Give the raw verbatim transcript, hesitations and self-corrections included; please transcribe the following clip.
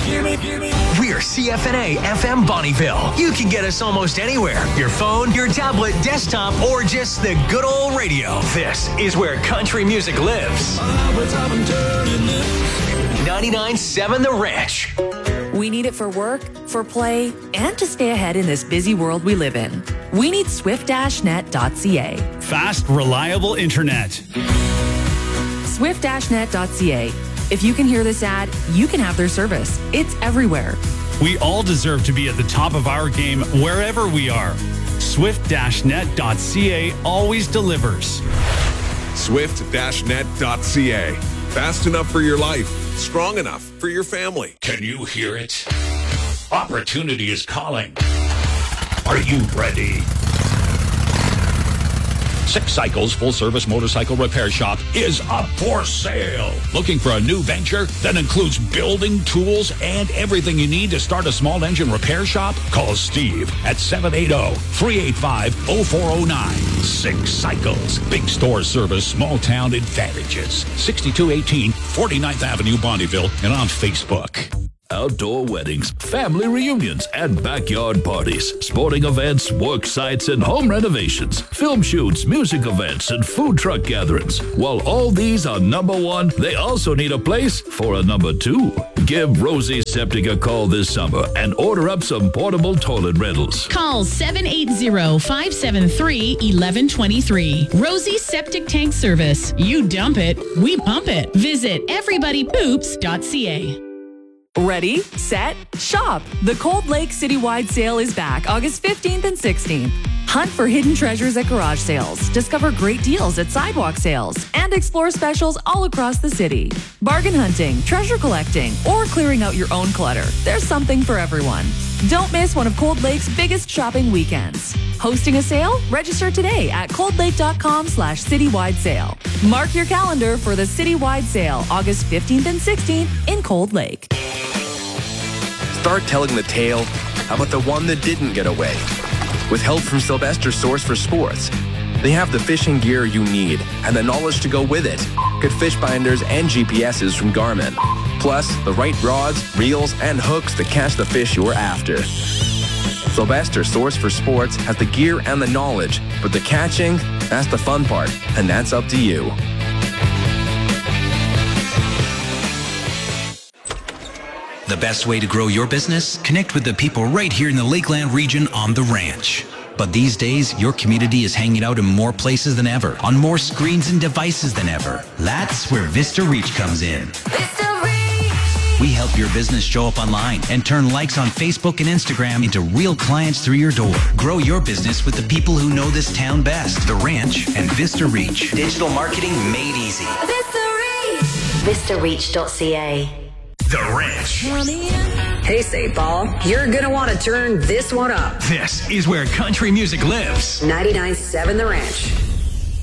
We're C F N A F M Bonnieville. You can get us almost anywhere. Your phone, your tablet, desktop, or just the good old radio. This is where country music lives. ninety-nine point seven The Ranch. We need it for work, for play, and to stay ahead in this busy world we live in. We need swift dash net dot c a. Fast, reliable internet. swift dash net dot c a. If you can hear this ad, you can have their service. It's everywhere. We all deserve to be at the top of our game wherever we are. swift dash net dot c a always delivers. swift dash net dot c a. Fast enough for your life, strong enough for your family. Can you hear it? Opportunity is calling. Are you ready? Six Cycles full-service motorcycle repair shop is up for sale. Looking for a new venture that includes building, tools, and everything you need to start a small engine repair shop? Call Steve at seven eight zero, three eight five, zero four zero nine. Six Cycles. Big store service, small town advantages. sixty-two eighteen forty-ninth Avenue, Bonnieville, and on Facebook. Outdoor weddings, family reunions, and backyard parties, sporting events, work sites, and home renovations, film shoots, music events, and food truck gatherings. While all these are number one, they also need a place for a number two. Give Rosie Septic a call this summer and order up some portable toilet rentals. Call seven eight zero, five seven three, one one two three. Rosie Septic Tank Service. You dump it, we pump it. Visit everybody poops dot c a. Ready, set, shop. The Cold Lake Citywide Sale is back August fifteenth and sixteenth. Hunt for hidden treasures at garage sales, discover great deals at sidewalk sales, and explore specials all across the city. Bargain hunting, treasure collecting, or clearing out your own clutter. There's something for everyone. Don't miss one of Cold Lake's biggest shopping weekends. Hosting a sale? Register today at coldlake.com slash citywide sale. Mark your calendar for the Citywide Sale August fifteenth and sixteenth in Cold Lake. Start telling the tale about the one that didn't get away. With help from Sylvester Source for Sports, they have the fishing gear you need and the knowledge to go with it. Get fish binders and G P S's from Garmin. Plus, the right rods, reels, and hooks to catch the fish you're after. Sylvester Source for Sports has the gear and the knowledge, but the catching, that's the fun part, and that's up to you. The best way to grow your business? Connect with the people right here in the Lakeland region on The Ranch. But these days, your community is hanging out in more places than ever, on more screens and devices than ever. That's where Vista Reach comes in. Vista Reach! We help your business show up online and turn likes on Facebook and Instagram into real clients through your door. Grow your business with the people who know this town best. The Ranch and Vista Reach. Digital marketing made easy. Vista Reach! vista reach dot c a. The Ranch. Hey, Saint Paul, you're going to want to turn this one up. This is where country music lives. ninety-nine point seven The Ranch.